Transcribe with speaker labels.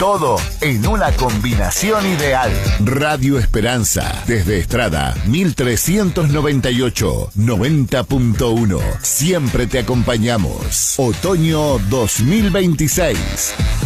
Speaker 1: Todo en una combinación ideal.
Speaker 2: Radio Esperanza, desde Estrada, 1398, 90.1. Siempre te acompañamos. Otoño 2026.